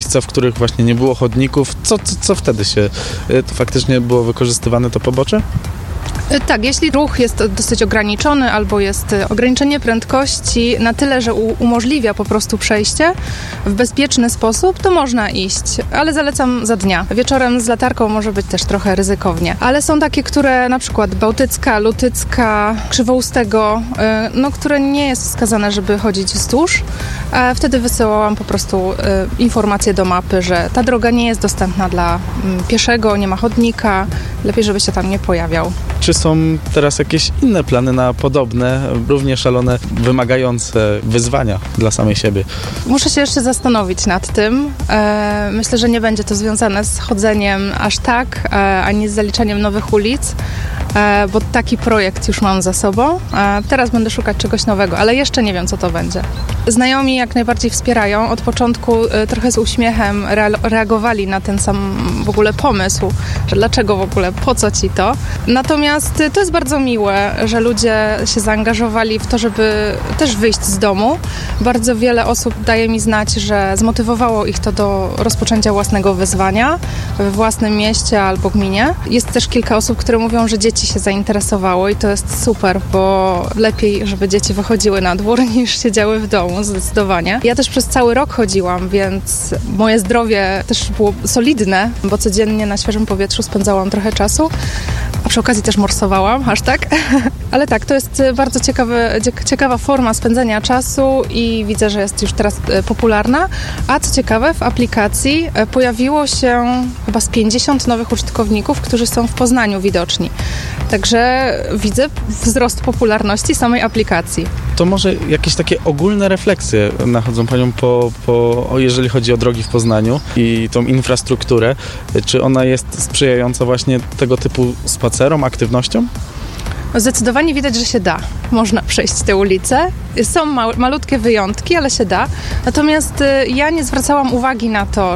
miejsca, w których właśnie nie było chodników. Co wtedy się to faktycznie było wykorzystywane to pobocze? Tak, jeśli ruch jest dosyć ograniczony albo jest ograniczenie prędkości na tyle, że umożliwia po prostu przejście w bezpieczny sposób, to można iść, ale zalecam za dnia. Wieczorem z latarką może być też trochę ryzykownie. Ale są takie, które na przykład Bałtycka, Lutycka, Krzywoustego, które nie jest wskazane, żeby chodzić wzdłuż. Wtedy wysyłałam po prostu informację do mapy, że ta droga nie jest dostępna dla pieszego, nie ma chodnika, lepiej, żeby się tam nie pojawiał. Czy są teraz jakieś inne plany na podobne, równie szalone, wymagające wyzwania dla samej siebie? Muszę się jeszcze zastanowić nad tym. Myślę, że nie będzie to związane z chodzeniem aż tak, ani z zaliczaniem nowych ulic, bo taki projekt już mam za sobą. Teraz będę szukać czegoś nowego, ale jeszcze nie wiem, co to będzie. Znajomi jak najbardziej wspierają. Od początku trochę z uśmiechem reagowali na ten sam w ogóle pomysł, że dlaczego w ogóle, po co ci to. Natomiast to jest bardzo miłe, że ludzie się zaangażowali w to, żeby też wyjść z domu. Bardzo wiele osób daje mi znać, że zmotywowało ich to do rozpoczęcia własnego wyzwania we własnym mieście albo gminie. Jest też kilka osób, które mówią, że dzieci się zainteresowało i to jest super, bo lepiej, żeby dzieci wychodziły na dwór niż siedziały w domu, zdecydowanie. Ja też przez cały rok chodziłam, więc moje zdrowie też było solidne, bo codziennie na świeżym powietrzu spędzałam trochę czasu, a przy okazji też morsowałam, aż tak. Ale tak, to jest bardzo ciekawa forma spędzenia czasu i widzę, że jest już teraz popularna. A co ciekawe, w aplikacji pojawiło się chyba z 50 nowych użytkowników, którzy są w Poznaniu widoczni. Także widzę wzrost popularności samej aplikacji. To może jakieś takie ogólne refleksje nachodzą Panią jeżeli chodzi o drogi w Poznaniu i tą infrastrukturę. Czy ona jest sprzyjająca właśnie tego typu spacerom, aktywnościom? Zdecydowanie widać, że się da. Można przejść te ulice. Są malutkie wyjątki, ale się da. Natomiast ja nie zwracałam uwagi na to,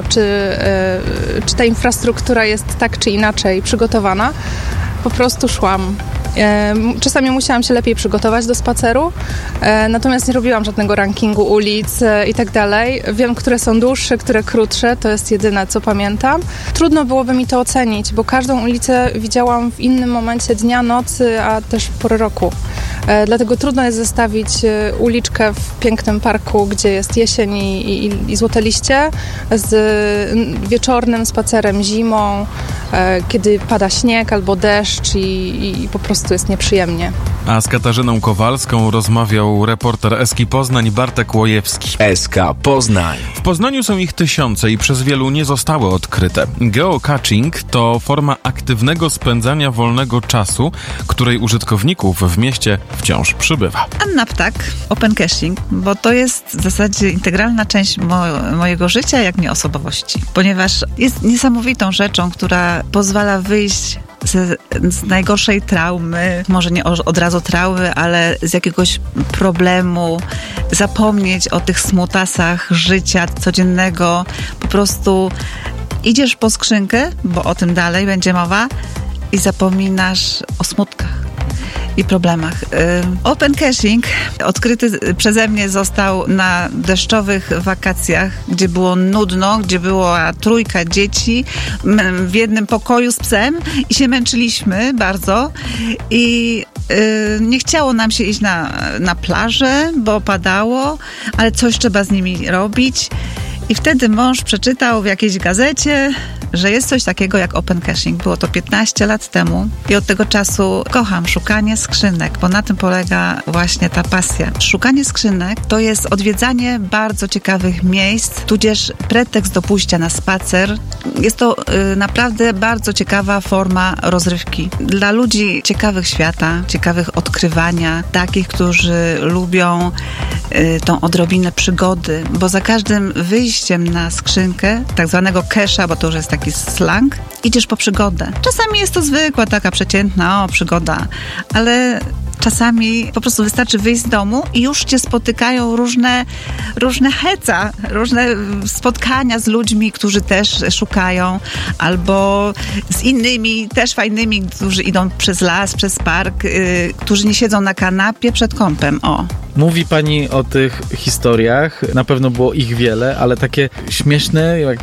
czy ta infrastruktura jest tak czy inaczej przygotowana. Po prostu szłam. Czasami musiałam się lepiej przygotować do spaceru, natomiast nie robiłam żadnego rankingu ulic i tak dalej. Wiem, które są dłuższe, które krótsze, to jest jedyne, co pamiętam. Trudno byłoby mi to ocenić, bo każdą ulicę widziałam w innym momencie dnia, nocy, a też pory roku. Dlatego trudno jest zestawić uliczkę w pięknym parku, gdzie jest jesień i złote liście, z wieczornym spacerem zimą, kiedy pada śnieg albo deszcz i po prostu jest nieprzyjemnie. A z Katarzyną Kowalską rozmawiał reporter Eski Poznań Bartek Łojewski. SK Poznań. W Poznaniu są ich tysiące i przez wielu nie zostały odkryte. Geocaching to forma aktywnego spędzania wolnego czasu, której użytkowników w mieście wciąż przybywa. Anna Ptak, open caching, bo to jest w zasadzie integralna część mojego życia, jak nie osobowości. Ponieważ jest niesamowitą rzeczą, która pozwala wyjść z najgorszej traumy, może nie od razu traumy, ale z jakiegoś problemu, zapomnieć o tych smutasach życia codziennego. Po prostu idziesz po skrzynkę, bo o tym dalej będzie mowa, i zapominasz o smutkach i problemach. Open caching odkryty przeze mnie został na deszczowych wakacjach, gdzie było nudno, gdzie była trójka dzieci w jednym pokoju z psem i się męczyliśmy bardzo i nie chciało nam się iść na plażę, bo padało, ale coś trzeba z nimi robić. I wtedy mąż przeczytał w jakiejś gazecie, że jest coś takiego jak open caching. Było to 15 lat temu i od tego czasu kocham szukanie skrzynek, bo na tym polega właśnie ta pasja. Szukanie skrzynek to jest odwiedzanie bardzo ciekawych miejsc, tudzież pretekst do pójścia na spacer. Jest to naprawdę bardzo ciekawa forma rozrywki. Dla ludzi ciekawych świata, ciekawych odkrywania, takich, którzy lubią tą odrobinę przygody, bo za każdym wyjściem na skrzynkę, tak zwanego cache'a, bo to już jest taki slang, idziesz po przygodę. Czasami jest to zwykła, taka przeciętna, przygoda, ale czasami po prostu wystarczy wyjść z domu i już cię spotykają różne heca, różne spotkania z ludźmi, którzy też szukają, albo z innymi też fajnymi, którzy idą przez las, przez park, którzy nie siedzą na kanapie przed kąpem. Mówi Pani o tych historiach, na pewno było ich wiele, ale takie śmieszne, jak